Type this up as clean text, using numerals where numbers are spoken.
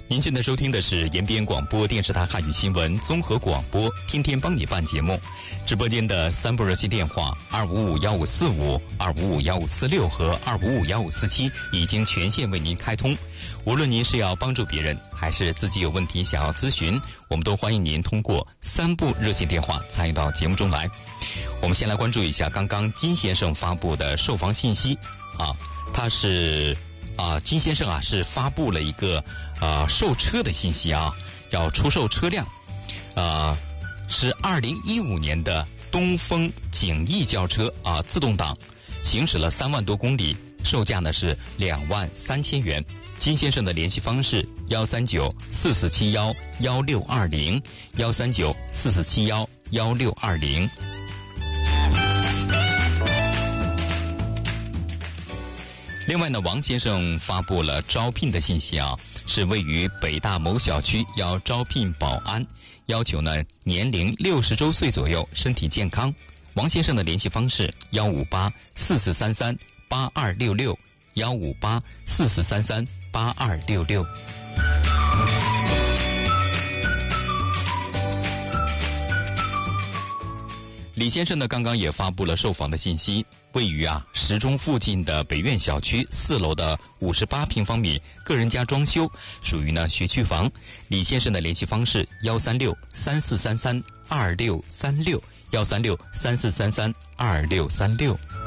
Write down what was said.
您现在收听的是延边广播电视台汉语新闻综合广播，天天帮你办节目。直播间的3部热线电话2551545、2551546和2551547已经全线为您开通。无论您是要帮助别人，还是自己有问题想要咨询，我们都欢迎您通过3部热线电话参与到节目中来。我们先来关注一下刚刚金先生发布的售房信息他是金先生是发布了一个售车的信息要出售车辆，是2015年的东风景逸轿车自动挡，行驶了3万多公里，售价呢是2万3000元。金先生的联系方式13944711620 13944711620。另外呢，王先生发布了招聘的信息是位于北大某小区，要招聘保安，要求呢年龄60周岁左右，身体健康。王先生的联系方式15844338266 15844338266。李先生呢，刚刚也发布了售房的信息，位于时钟附近的北苑小区4楼的58平方米个人家装修，属于呢学区房。李先生的联系方式13634332636 13634332636。